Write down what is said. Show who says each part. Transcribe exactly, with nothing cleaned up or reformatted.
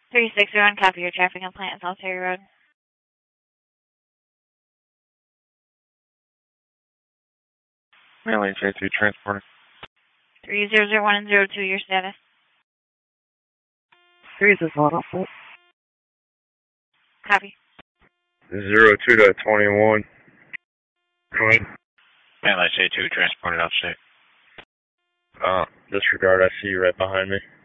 Speaker 1: three six zero one, copy your traffic on Plant South Terry Road.
Speaker 2: Mail H A two transporter.
Speaker 1: three zero zero one and zero two, your status.
Speaker 3: three zero zero one.
Speaker 1: Copy.
Speaker 2: Zero two to twenty-one. Go ahead.
Speaker 4: Mail H A two transported upstate.
Speaker 2: Uh, disregard, I see you right behind me.